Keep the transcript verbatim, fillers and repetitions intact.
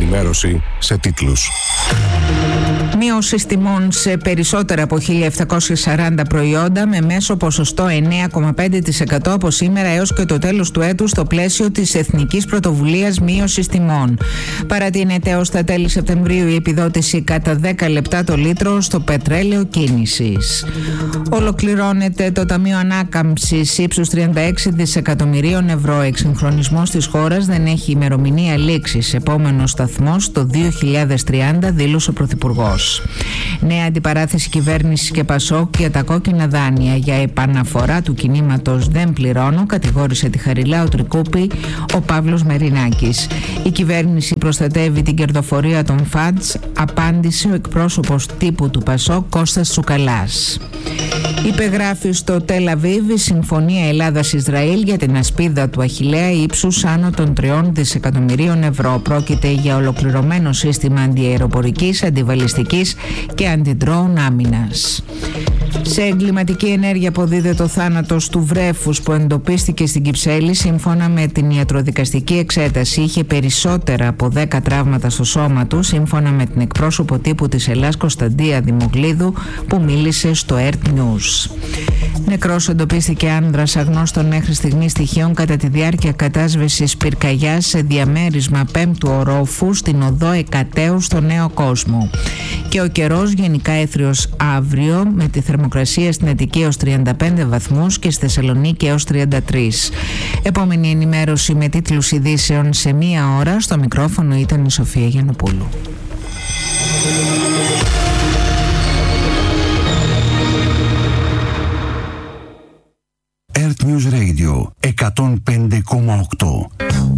ενημέρωση σε τίτλους. Μείωση τιμών σε περισσότερα από χίλια επτακόσια σαράντα προϊόντα με μέσο ποσοστό εννέα κόμμα πέντε τοις εκατό από σήμερα έως και το τέλος του έτους στο πλαίσιο της Εθνικής Πρωτοβουλίας Μείωσης Τιμών. Παρατείνεται έως τα τέλη Σεπτεμβρίου η επιδότηση κατά δέκα λεπτά το λίτρο στο πετρέλαιο κίνησης. Ολοκληρώνεται το Ταμείο Ανάκαμψης ύψους τριάντα έξι δισεκατομμυρίων ευρώ. Εξυγχρονισμός της χώρας δεν έχει ημερομηνία λήξης. Επόμενος σταθμός το δύο χιλιάδες τριάντα, δήλωσε ο Πρωθυπουργός. Νέα αντιπαράθεση κυβέρνησης και Πασόκ για τα κόκκινα δάνεια για επαναφορά του κινήματος «Δεν πληρώνω», κατηγόρησε τη Χαριλάου Τρικούπη ο Παύλος Μερινάκης. Η κυβέρνηση προστατεύει την κερδοφορία των φαντς, απάντησε ο εκπρόσωπος τύπου του Πασόκ Κώστας Τσουκαλάς. Υπεγράφει στο Τελ Αβίβ η Συμφωνία Ελλάδας-Ισραήλ για την ασπίδα του Αχιλλέα ύψους άνω των τριών δισεκατομμυρίων ευρώ. Πρόκειται για ολοκληρωμένο σύστημα αντιαεροπορικής, αντιβαλιστικής και αντιντρόουν άμυνας. Σε εγκληματική ενέργεια αποδίδεται ο θάνατος του βρέφους που εντοπίστηκε στην Κυψέλη. Σύμφωνα με την ιατροδικαστική εξέταση, είχε περισσότερα από δέκα τραύματα στο σώμα του, σύμφωνα με την εκπρόσωπο τύπου της Ελλάς Κωνσταντία Δημογλίδου που μίλησε στο Earth News. Νεκρός εντοπίστηκε άνδρας αγνώστων μέχρι στιγμή στοιχείων κατά τη διάρκεια κατάσβεσης πυρκαγιάς σε διαμέρισμα πέμπτου ορόφου στην οδό Εκατέου στο Νέο Κόσμο. Και ο καιρός γενικά έθριος αύριο, με τη θερμοκρασία στην Αττική έως τριάντα πέντε βαθμούς και στη Θεσσαλονίκη έως τριάντα τρεις. Επόμενη ενημέρωση με τίτλους ειδήσεων σε μία ώρα. Στο μικρόφωνο ήταν η Σοφία Γιαννοπούλου. Earth News Radio εκατόν πέντε κόμμα οκτώ.